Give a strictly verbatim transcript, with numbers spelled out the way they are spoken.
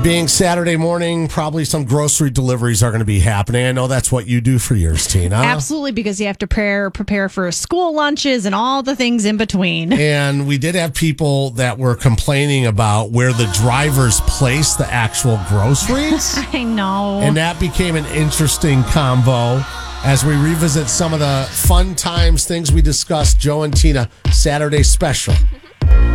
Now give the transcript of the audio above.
being Saturday morning, probably some grocery deliveries are going to be happening. I know that's what you do for yours, Tina. Absolutely, because you have to prepare, prepare for school lunches and all the things in between. And we did have people that were complaining about where the drivers place the actual groceries. I know. And that became an interesting combo as we revisit some of the fun times, things we discussed. Joe and Tina, Saturday special